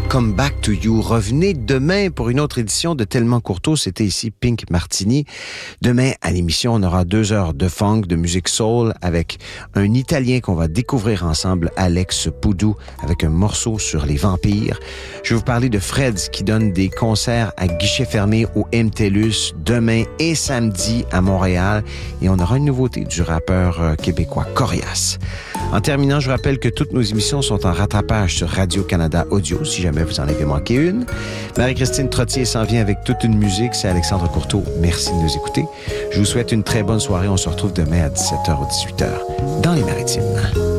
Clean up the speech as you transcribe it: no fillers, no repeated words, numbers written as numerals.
Come Back to You. Revenez demain pour une autre édition de Tellement Courteau. C'était ici Pink Martini. Demain, à l'émission, on aura 2 heures de funk, de musique soul avec un Italien qu'on va découvrir ensemble, Alex Poudou, avec un morceau sur les vampires. Je vais vous parler de Freds qui donne des concerts à guichet fermé au MTLUS demain et samedi à Montréal. Et on aura une nouveauté du rappeur québécois Corias. En terminant, je rappelle que toutes nos émissions sont en rattrapage sur Radio-Canada Audio, si jamais vous en avez manqué une. Marie-Christine Trottier s'en vient avec toute une musique. C'est Alexandre Courteau. Merci de nous écouter. Je vous souhaite une très bonne soirée. On se retrouve demain à 17h ou 18h dans les Maritimes.